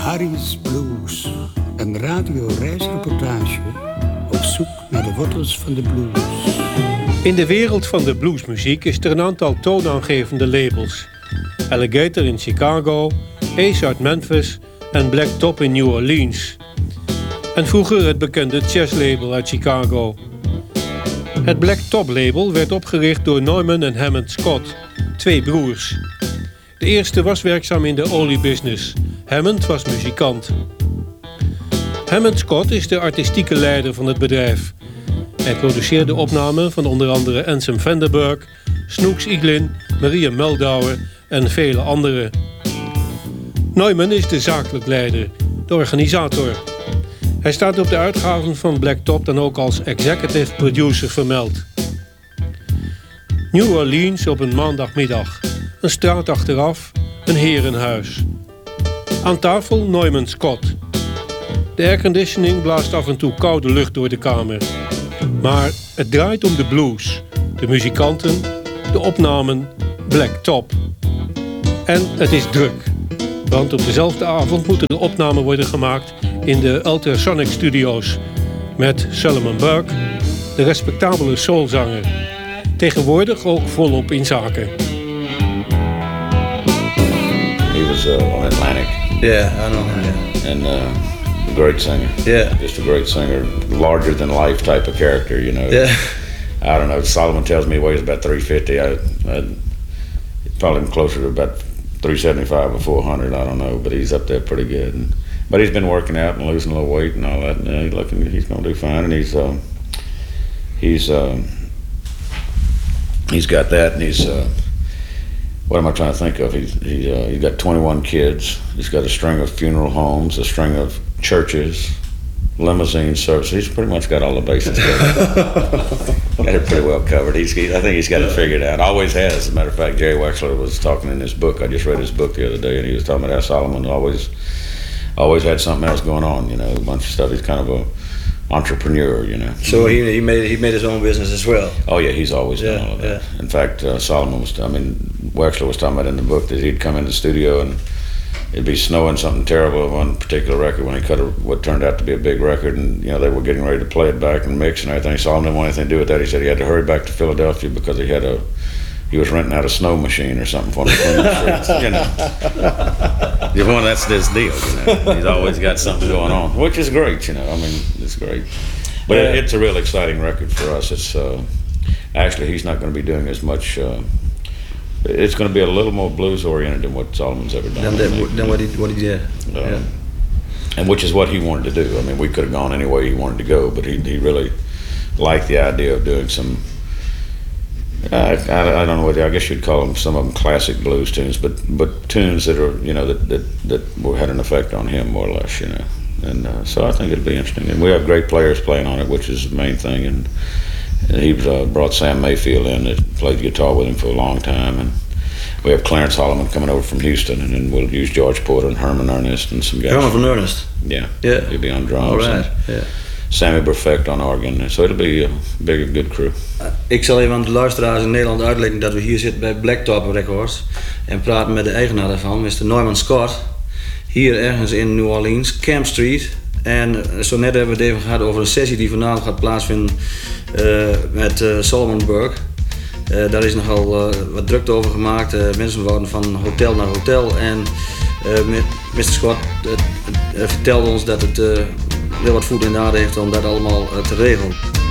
Harry's Blues, een radioreisreportage op zoek naar de wortels van de blues. In de wereld van de bluesmuziek is er een aantal toonaangevende labels. Alligator in Chicago, Ace uit Memphis en Black Top in New Orleans. En vroeger het bekende jazzlabel uit Chicago. Het Black Top label werd opgericht door Neumann en Hammond Scott, twee broers. De eerste was werkzaam in de oliebusiness. Hammond was muzikant. Hammond Scott is de artistieke leider van het bedrijf. Hij produceerde opnamen van onder andere Anselm Vanderburg, Snooks Eaglin, Maria Meldauer en vele anderen. Neumann is de zakelijk leider, de organisator. Hij staat op de uitgaven van Black Top dan ook als executive producer vermeld. New Orleans op een maandagmiddag. Een straat achteraf, een herenhuis. Aan tafel Neumann Scott. De airconditioning blaast af en toe koude lucht door de kamer. Maar het draait om de blues, de muzikanten, de opnamen, Black Top. En het is druk. Want op dezelfde avond moeten de opnamen worden gemaakt in de Ultrasonic Studios. Met Solomon Burke, de respectabele soulzanger. Tegenwoordig ook volop in zaken. He was on Atlantic. Yeah, I know him. Yeah. And a great singer. Yeah. Just a great singer. Larger than life type of character, you know. Yeah. I don't know. Solomon tells me he weighs about 350. I probably closer to about 375 or 400. I don't know, but he's up there pretty good. But he's been working out and losing a little weight and all that. And he's going to do fine. And he's got that. And he's what am I trying to think of? He's got 21 kids. He's got a string of funeral homes, a string of churches, limousine service. He's pretty much got all the bases covered. Got it pretty well covered. I think he's got it figured out. Always has. As a matter of fact, Jerry Wexler was talking in his book. I just read his book the other day, and he was talking about how Solomon always had something else going on. You know, a bunch of stuff. He's kind of a entrepreneur. You know. So he made his own business as well. Oh yeah, he's always done all of that. Yeah. In fact, Wexler was talking about in the book that he'd come in the studio and it'd be snowing something terrible on one particular record when he cut what turned out to be a big record, and you know they were getting ready to play it back and mix and everything. Solomon didn't want anything to do with that. He said he had to hurry back to Philadelphia because he was renting out a snow machine or something for him to clean the streets. You know, that's his deal. You know, he's always got something going on, which is great. You know, I mean, it's great. But it's a real exciting record for us. It's actually he's not going to be doing as much. It's going to be a little more blues oriented than what Solomon's ever done. Than what he did. And which is what he wanted to do. I mean, we could have gone any way he wanted to go, but he really liked the idea of doing some. I don't know what I guess you'd call them. Some of them classic blues tunes, but tunes that are that had an effect on him more or less. You know, and so I think it'll be interesting. And we have great players playing on it, which is the main thing. And he brought Sam Mayfield in that played guitar with him for a long time, and we have Clarence Holloman coming over from Houston, and then we'll use George Porter and Herman Ernest and some guys. Herman van Ernest. Yeah. He'll be on drums. All right. Yeah. Sammy Perfect on organ. So it'll be a big, good crew. Ik zal even aan de luisteraars in Nederland uitleggen dat we hier zitten bij Black Top Records en praten met de eigenaar daarvan, Mr. Neumann Scott. Hier ergens in New Orleans, Camp Street. En zo net hebben we het even gehad over een sessie die vanavond gaat plaatsvinden met Solomon Burke. Daar is nogal wat drukte over gemaakt. Mensen wouden van hotel naar hotel. En Mr. Scott vertelde ons dat het heel wat voet in de aarde heeft om dat allemaal te regelen.